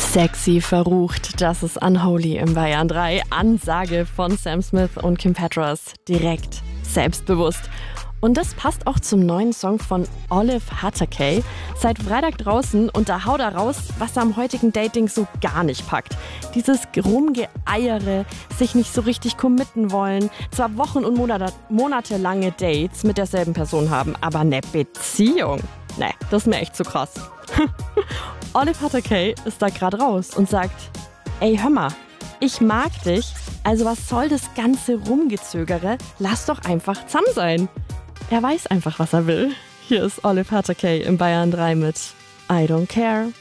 Sexy verrucht, das ist Unholy im Bayern 3. Ansage von Sam Smith und Kim Petras. Direkt, selbstbewusst. Und das passt auch zum neuen Song von Olive Hatterkay. Seit Freitag draußen und da haut er raus, was er am heutigen Dating so gar nicht packt. Dieses Rumgeeiere, sich nicht so richtig committen wollen, zwar Wochen- und monatelange Dates mit derselben Person haben, aber eine Beziehung? Nee, das ist mir echt zu krass. Olive Hatterkay ist da gerade raus und sagt, ey hör mal, ich mag dich, also was soll das ganze Rumgezögere? Lass doch einfach zusammen sein. Er weiß einfach, was er will. Hier ist Olive Hatterkay im Bayern 3 mit I Don't Care.